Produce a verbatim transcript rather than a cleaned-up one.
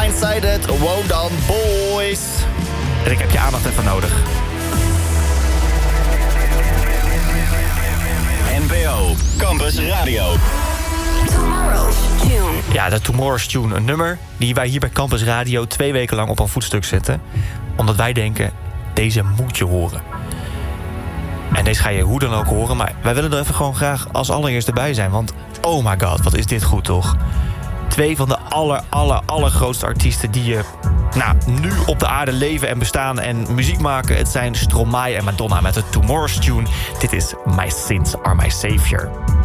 Blindsided, Wow Dan Boys. En ik heb je aandacht even nodig. N P O Campus Radio. Tomorrow's Tune. Ja, de Tomorrow's Tune. Een nummer die wij hier bij Campus Radio twee weken lang op een voetstuk zetten. Omdat wij denken, deze moet je horen. En deze ga je hoe dan ook horen. Maar wij willen er even gewoon graag als allereerst erbij zijn. Want oh my god, wat is dit goed toch? Twee van de aller, aller, allergrootste artiesten die je nou, nu op de aarde leven en bestaan en muziek maken. Het zijn Stromae en Madonna met de Tomorrow's Tune. Dit is My Sins Are My Savior.